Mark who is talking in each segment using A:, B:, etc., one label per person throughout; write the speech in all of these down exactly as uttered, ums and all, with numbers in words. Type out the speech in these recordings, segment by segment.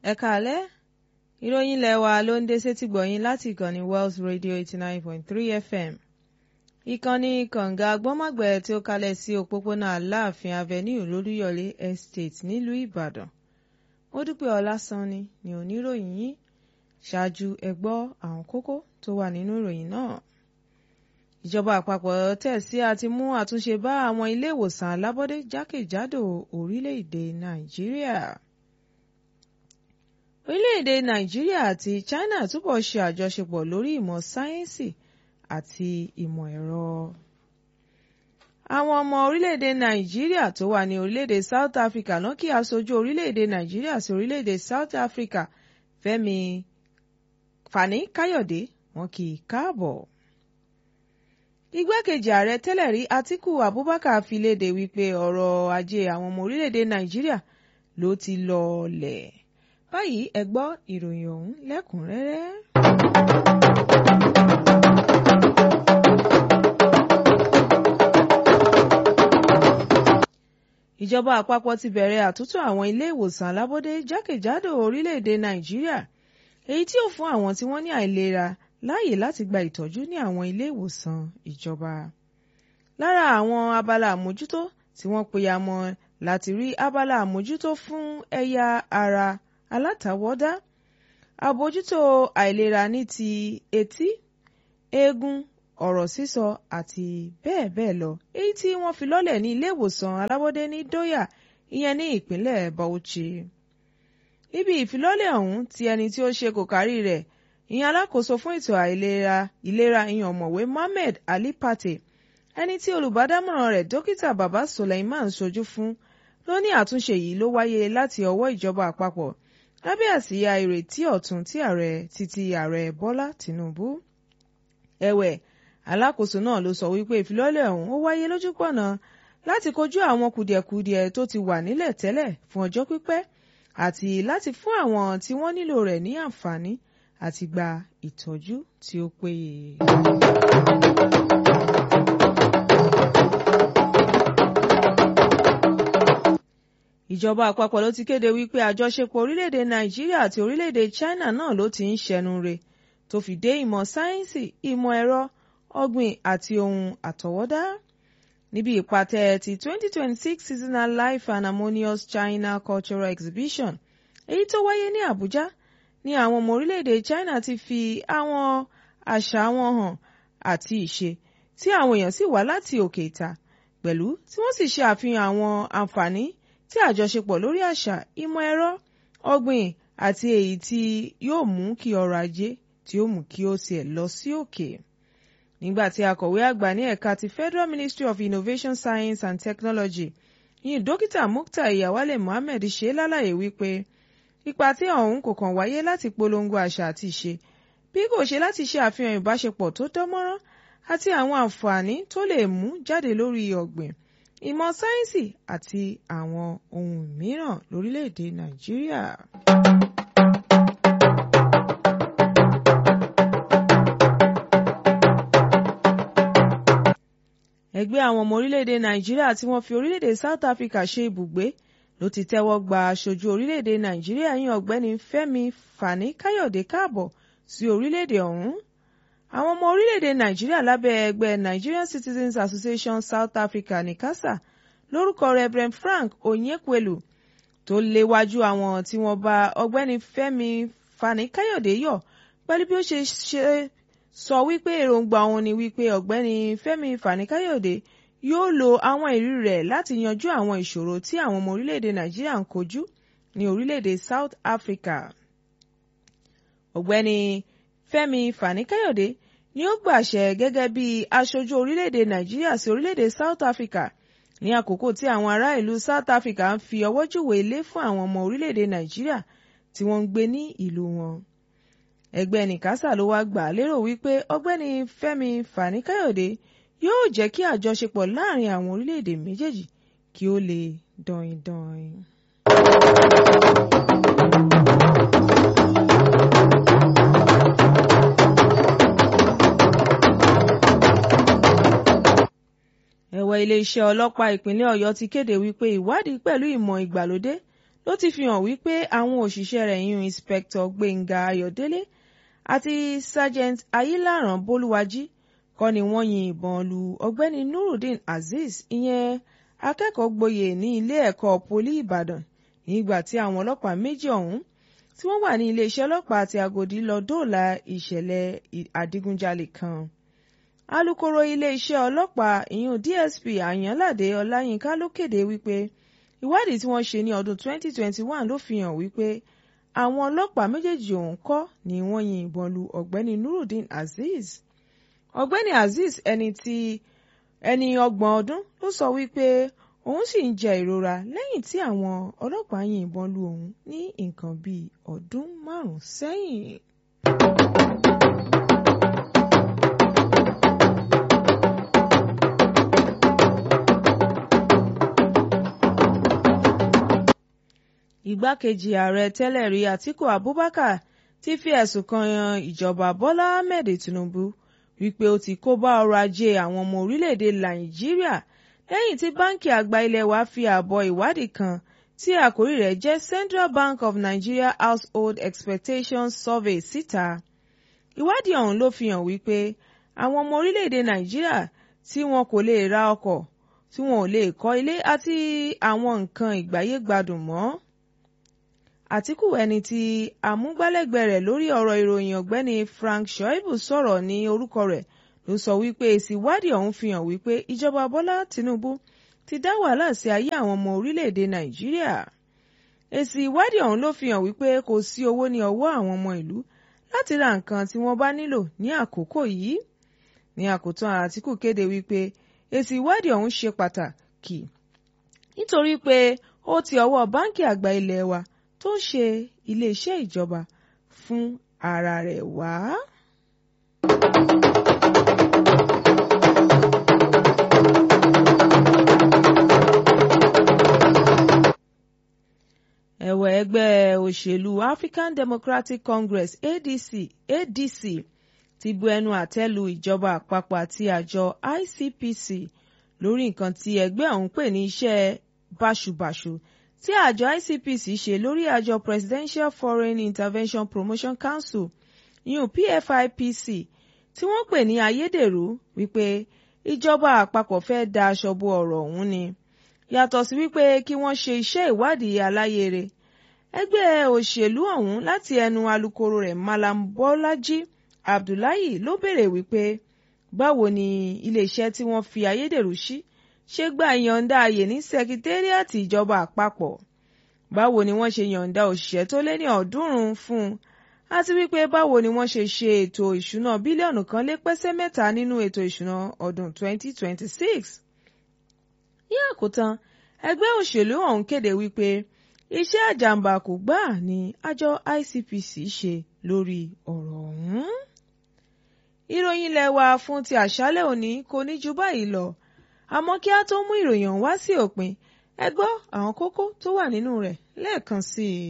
A: Ẹ káalẹ́, ìròyìn ilẹ̀ wa ló ń dé sétí gbọ̀yìn láti ìkànnì Wells Radio eighty nine point three F M. Ìkànnì kànga gbọ́mọ̀gbẹ́ tí ó kalẹ̀ sí òpópónà Aláàfin Avenue lólúyọ̀lé Estate nílùú Ìbàdàn. Módúpẹ́ Ọlásànni ni oníròyìn yìí. Ṣáájú ẹ gbọ́ àwọn kókó tó wà nínú ìròyìn náà. Ìjọba àpapọ̀ tẹ̀ sí àti mú àtúnṣe bá àwọn ilé ìwòsàn alábọ́dé jákèjádò orílẹ̀-èdè Nàìjíríà. Orílẹ̀-èdè Nàìjíríà àti China túbọ̀ ṣe àjọṣepọ̀ lórí ìmọ̀ sáyẹ́ǹsì àti ìmọ̀ ẹ̀rọ. Àwọn ọmọ orílẹ̀-èdè Nàìjíríà tó wà ní orílẹ̀-èdè South Africa náà kí aṣojú orílẹ̀-èdè Nàìjíríà sí orílẹ̀-èdè South Africa Fẹ́mi Fani Káyọ̀dé wọ́n kì í káàbọ̀. Igbákejì ààrẹ tẹ́lẹ̀ rí Atiku Abubakar fi léde wípé ọrọ̀ ajé àwọn ọmọ orílẹ̀-èdè Nàìjíríà ló ti lọọlẹ̀. Báyìí ẹ gbọ́ ìròyìn ọ̀hún lẹ́kùnrẹ́rẹ́. Ìjọba àpapọ̀ ti bẹ̀rẹ̀ àtúntò àwọn ilé ìwòsàn alábọ́dé jákèjádò orílẹ̀-èdè Nàìjíríà, èyí tí ó fún àwọn tí wọ́n ní àìlera láàyè láti gba ìtọ́jú ní àwọn ilé ìwòsàn ìjọba. Lára àwọn abala àmójútó tí wọ́n pèyà mọ́ láti rí abala àmójútó fún ẹ̀yà ara alátàwọ́dá, àbójútó àìlera ní ti etí, eegun, ọ̀rọ̀ sísọ àti bẹ́ẹ̀ bẹ́ẹ̀ lọ, èyí tí wọ́n fi lọ́lẹ̀ ní ilé ìwòsàn alábọ́dé ní Dóyà, ìyẹn ní ìpínlẹ̀ Bauchi. Níbi ìfilọ́lẹ̀ ọ̀hún tí ẹni tí ó ṣe kòkárí rẹ̀, ìyẹn alákòóso fún ètò àìlera ìlera ìyẹn ọ̀mọ̀wé Mohammed Ali Pate, ẹni tí olùbádámọ̀ràn rẹ̀ dókítà Baba Suleiman ṣojú fún, ló ní àtúnṣe yìí ló wáyé láti ọwọ́ ìjọba àpapọ̀ lábẹ́ àsíá ìrètí ọ̀tun tí ààrẹ títí ààrẹ Bọ́lá Tinubu. Ẹ̀wẹ̀, alákòóso náà ló sọ wípé ìfilọ́lẹ̀ ọ̀hún ó wáyé lójúpọ̀nà láti kojú àwọn kùdìẹ̀kudiẹ tó ti wà nílẹ̀ tẹ́lẹ̀ fún ọjọ́ pípẹ́ àti láti fún àwọn tí wọ́n nílò rẹ̀ ní àǹfààní àti gba ìtọ́jú tí ó péye. Ìjọba àpapọ̀ ló ti kéde wípé àjọṣepọ̀ orílẹ̀-èdè Nàìjíríà àti orílẹ̀-èdè China náà ló ti ń ṣẹnure tó fi dé ìmọ̀ sáyẹ́ǹsì, ìmọ̀ ẹ̀rọ, ọ̀gbìn àti ohun àtọwọ́dá. Níbi ìpàtẹ ti twenty twenty-six Seasonal Life and Harmonious China Cultural Exhibition, èyí tó wáyé ní Àbújá, ní àwọn ọmọ orílẹ̀-èdè China ti fi àwọn àṣà wọn hàn àti ìṣe tí àwọn èèyàn sì wá láti òkè ìta, pẹ̀lú tí wọ́n sì ṣe àfihàn àwọn àǹfààní tí àjọṣepọ̀ lórí àṣà, ìmọ̀ ẹ̀rọ, ọ̀gbìn àti èyí tí yóò mú kí ọrọ̀ ajé tí ó mú kí ó tiẹ̀ lọ sí òkè. Nígbà tí akọ̀wé àgbà ní ẹ̀ka ti Federal Ministry of Innovation, Science and Technology, ìyẹn dókítà Mukhtar Iyawale Mohammed ṣe lálàyé wípé ìpàtẹ ọ̀hún kò kàn wáyé láti polongo àṣà àti ìṣe, bí kò ṣe láti ṣe àfihàn ìbáṣepọ̀ tó dánmọ́rán àti àwọn àǹfààní tó lè mú jáde lórí ọ̀gbìn, ìmọ̀ sáyẹ́ǹsì àti àwọn ohun mìíràn lórílẹ̀-èdè Nàìjíríà. Ẹgbẹ́ àwọn ọmọ orílẹ̀-èdè Nàìjíríà tí wọ́n fi orílẹ̀-èdè South Africa ṣe ibùgbé ló ti tẹ́wọ́ gba aṣojú orílẹ̀-èdè Nàìjíríà yín ọ̀gbẹ́ni Fẹ́mi Fani Káyọ̀dé káàbọ̀ sí orílẹ̀-èdè ọ̀hún. Àwọn ọmọ orílẹ̀-èdè Nàìjíríà lábẹ́ ẹgbẹ́ Nigerian Citizens Association South Africa (NICASA) lórúkọ Reverend Frank Onyekwelu tó léwájú àwọn tí wọ́n bá ọ̀gbẹ́ni Fẹ́mi Fani Káyọ̀dé yọ̀ pẹ̀lú bí ó ṣe ṣe sọ wípé èròǹgbà òun ni wípé ọ̀gbẹ́ni Fẹ́mi Fani Káyọ̀dé yóò lo àwọn ìrírí rẹ̀ láti yanjú àwọn ìṣòro tí àwọn ọmọ orílẹ̀-èdè Nàìjíríà ń kojú ní orílẹ̀-èdè South Africa. Ọ̀gbẹ́ni Fẹ́mi Fani Káyọ̀dé ni ó gbàṣẹ gẹ́gẹ́ bí aṣojú orílẹ̀-èdè Nàìjíríà sí orílẹ̀-èdè South Africa ní àkókò tí àwọn ará ìlú South Africa ń fi ọwọ́ júwe ilé fún àwọn ọmọ orílẹ̀-èdè Nàìjíríà tí wọ́n ń gbé ní ìlú wọn. Ẹgbẹ́ NICASA ló wá gbà lérò wípé ọ̀gbẹ́ni Fẹ́mi Fani Káyọ̀dé yóò jẹ́ kí àjọṣepọ̀ láàrin àwọn orílẹ̀-èdè méjèèjì kí ó lè dọ̀yìndọ̀yìn. Ẹ̀wẹ̀, iléeṣẹ́ ọlọ́pàá ìpínlẹ̀ Ọ̀yọ́ ti kéde wípé ìwádìí pẹ̀lú ìmọ̀ ìgbàlódé ló ti fi hàn wípé àwọn òṣìṣẹ́ rẹ̀ yún Inspector Gbénga Ayọ̀délé àti Sergeant Ayílàrán Bólúwájí kọ́ ni wọ́n yin ìbọn lu ọ̀gbẹ́ni Nurudeen Azeez ìyẹn akẹ́kọ̀ọ́ gboyè ní ilé ẹ̀kọ́ poli Ìbàdàn nígbà tí àwọn ọlọ́pàá méjì ọ̀hún tí wọ́n wà ní iléeṣẹ́ ọlọ́pàá àti Agodi lọ dóòlà ìṣẹ̀lẹ̀ adigunjalè kan. Alukoro iléeṣẹ́ ọlọ́pàá ìyún D S P Àyànládé Ọláyínká ló kéde wípé ìwádìí tí wọ́n ṣe ní ọdún twenty twenty-one ló fi hàn wípé àwọn ọlọ́pàá méjèèjì ọ̀hún kọ́ ni wọ́n yin ìbọn lu ọ̀gbẹ́ni Nurudeen Azeez. Ọ̀gbẹ́ni Azeez ẹni tí ẹni ọgbọ̀n ọdún ló sọ wípé òun sì ń jẹ ìrora lẹ́yìn tí àwọn ọlọ́pàá yin ìbọn lu òun ní nǹkan bíi ọdún márùn-ún sẹ́yìn. Igbákejì ààrẹ tẹ́lẹ̀ rí Àtíkù Abubakar ti fi ẹ̀sùn kan ìjọba Bọ́lá Ahmed Tinubu wípé ó ti kó bá ọrọ̀ ajé àwọn ọmọ orílẹ̀-èdè Nàìjíríà lẹ́yìn tí báńkì àgbà ilé wa fi àbọ̀ ìwádìí kan tí àkórí rẹ̀ jẹ́ Central Bank of Nigeria Household Expectations Survey síta. Ìwádìí ọ̀hún ló fi hàn wípé àwọn ọmọ orílẹ̀-èdè Nàìjíríà tí wọn kò lè ra ọkọ̀, tí wọn ò lè kọ́ ilé àti àwọn nǹkan ìgbáyégbádùn mọ́. Àtíkù ẹni tí amúgbálẹ́gbẹ̀ẹ́ rẹ̀ lórí ọ̀rọ̀ ìròyìn ọ̀gbẹ́ni Frank Shoibu sọ̀rọ̀ ní orúkọ rẹ̀ ló sọ wípé èsì ìwádìí ọ̀hún fi hàn wípé ìjọba Bọ́lá Tinubu ti dá wàhálà sí ayé àwọn ọmọ orílẹ̀-èdè Nàìjíríà. Èsì ìwádìí ọ̀hún ló fi hàn wípé kò sí owó ní ọwọ́ àwọn ọmọ ìlú láti ra nǹkan tí wọ́n bá nílò ní àkókò yìí. Ní àkótán Àtíkù kéde wípé èsì ìwádìí ọ̀hún ṣe pàtàkì nítorí pé ó ti ọwọ́ báńkì àgbà ilé wa tó ń ṣe iléeṣẹ́ ìjọba fún ara rẹ̀ wá. Ẹ̀wẹ̀ ẹgbẹ́ òṣèlú African Democratic Congress A D C A D C ti bu ẹnu àtẹ́ lu ìjọba àpapọ̀ àti àjọ I C P C lórí nǹkan tí ẹgbẹ́ ọ̀hún pè ní iṣẹ́ báṣubàṣu tí àjọ I C P C ṣe lórí àjọ Presidential Foreign Intervention Promotion Council ìyún P F I P C tí wọ́n pè ní ayédèrú wípé ìjọba àpapọ̀ fẹ́ da aṣọ bo ọ̀rọ̀ ọ̀hún ni. Yàtọ̀ sí wípé kí wọ́n ṣe iṣẹ́ ìwádìí aláyèrè, ẹgbẹ́ òṣèlú ọ̀hún láti ẹnu alukoro rẹ̀ Malam Bọ́lájí Abdullahi ló béèrè wípé báwo ni iléeṣẹ́ tí wọ́n fi ayédèrú sí ṣe gba ìyọ̀ǹda ààyè ní sẹkítẹ́ríàtì ìjọba àpapọ̀, báwo ni wọ́n ṣe yọ̀ǹda òṣìṣẹ́ tó lé ní ọ̀ọ́dúnrún fún un, àti wípé báwo ni wọ́n ṣe ṣe ètò ìṣúná bílíọ̀nù kan lé pẹ́sẹ́ mẹ́ta nínú ètò ìṣúná ọdún twenty twenty-six. Ní àkótán, ẹgbẹ́ òṣèlú ọ̀hún kéde wípé iṣẹ́ àjàǹbàkù gbáà ni àjọ I C P C ṣe lórí ọ̀rọ̀ ọ̀hún. Ìròyìn ilé wa fún ti àṣálẹ́ òní kò ní ju báyìí lọ, àmọ́ kí a tó mú ìròyìn ọ̀hún wá sí òpin, ẹ gbọ́ àwọn kókó tó wà nínú rẹ̀ lẹ́ẹ̀kan sí i.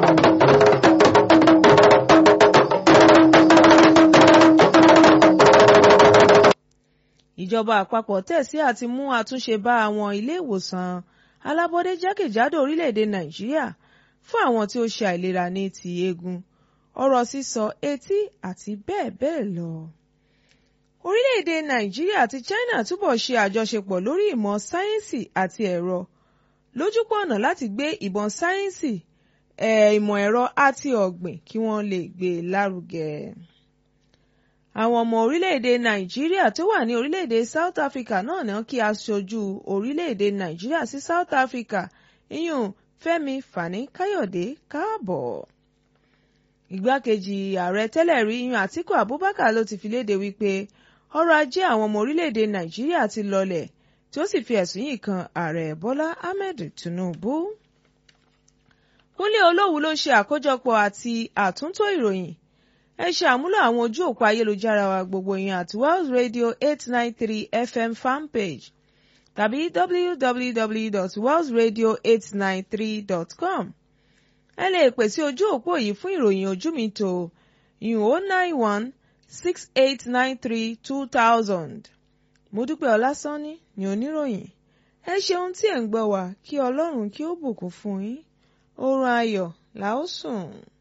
A: Ìjọba àpapọ̀ tẹ̀sí àti mú àtúnṣe bá àwọn ilé ìwòsàn alábọ́dé jákèjádò orílẹ̀-èdè Nàìjíríà fún àwọn tí ó ṣe àìlera ní ti eegun, ọ̀rọ̀ sísọ, etí àti bẹ́ẹ̀ bẹ́ẹ̀ lọ. Orílẹ̀-èdè Nàìjíríà àti China túbọ̀ ṣe àjọṣepọ̀ lórí ìmọ̀ sáyẹ́ǹsì àti ẹ̀rọ lójúpọ̀ ọ̀nà láti gbé ìmọ̀ sáyẹ́ǹsì, ìmọ̀ ẹ̀rọ àti ọ̀gbìn kí wọ́n lè gbé e lárugẹ. Àwọn ọmọ orílẹ̀-èdè Nàìjíríà tó wà ní orílẹ̀-èdè South Africa náà ní kí aṣojú orílẹ̀-èdè Nàìjíríà sí South Africa ìyún Fẹ́mi Fani Káyọ̀dé káàbọ̀. Igbákejì ààrẹ tẹ́lẹ̀ rí ìyún Àtíkù Abubakar ló ti fi léde wípé ọrọ̀ ajé àwọn ọmọ orílẹ̀-èdè Nàìjíríà ti lọlẹ̀ tí ó sì fi ẹ̀sùn yìí kan ààrẹ Bọ́lá Ahmed Tinubu. Kúnlé Olówú ló ṣe àkójọpọ̀ àti àtúntò ìròyìn. Ẹ ṣe àmúlò àwọn ojú òpó ayélujára wa gbogbo yẹn àti Wells Radio eight nine three F M fanpage tàbí w w w dot wells radio eight nine three dot com. Ẹ lè pè sí ojú òpó yìí fún ìròyìn ojú mi tó ìyún oh nine one six eight nine three two thousand. Modúpẹ́ Ọlásánní ni oníròyìn. Ẹ ṣeun tí ẹ̀ ń gbọ́ wa, kí Ọlọ́run kí ó bùkún fún yín. oorun ayọ̀ la ó sùn.